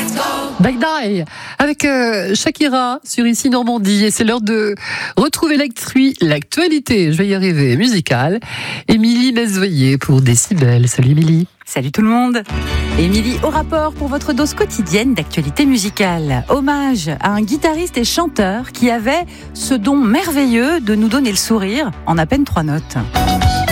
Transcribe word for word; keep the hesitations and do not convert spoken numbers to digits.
Bye avec euh, Shakira sur Ici Normandie, et c'est l'heure de retrouver l'actu- l'actualité, je vais y arriver, musicale. Émilie Mesveillé pour Décibel. Salut Émilie. Salut tout le monde. Émilie au rapport pour votre dose quotidienne d'actualité musicale. Hommage à un guitariste et chanteur qui avait ce don merveilleux de nous donner le sourire en à peine trois notes.